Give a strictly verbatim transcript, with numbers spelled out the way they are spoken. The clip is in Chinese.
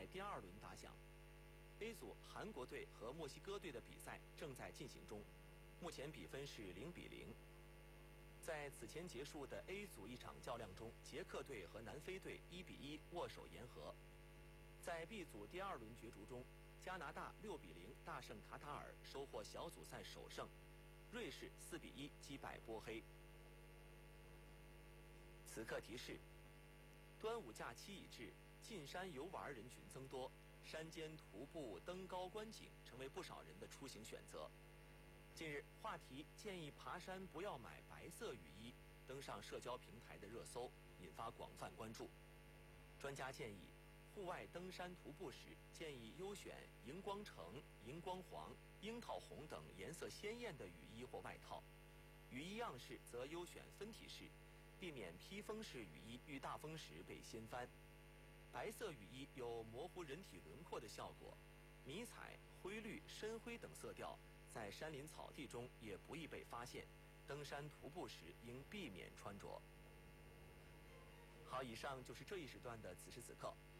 赛第二轮打响。A 组韩国队和墨西哥队的比赛正在进行中，目前比分是零比零。在此前结束的 A 组一场较量中，捷克队和南非队一比一握手言和。在 B 组第二轮角逐中，加拿大六比零大胜卡塔尔，收获小组赛首胜；瑞士四比一击败波黑。此刻提示：端午假期已至，进山游玩人群增多，山间徒步、登高观景成为不少人的出行选择。近日，话题建议爬山不要买白色雨衣登上社交平台的热搜，引发广泛关注。专家建议，户外登山徒步时建议优选荧光橙、荧光黄、樱桃红等颜色鲜艳的雨衣或外套，雨衣样式则优选分体式，避免披风式雨衣遇大风时被掀翻。白色雨衣有模糊人体轮廓的效果，迷彩、灰绿、深灰等色调在山林草地中也不易被发现，登山徒步时应避免穿着。好，以上就是这一时段的此时此刻。